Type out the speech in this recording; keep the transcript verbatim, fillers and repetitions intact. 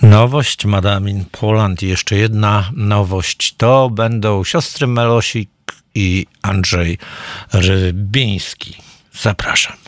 Nowość Madame in Poland i jeszcze jedna nowość to będą siostry Melosik i Andrzej Rybiński. Zapraszam.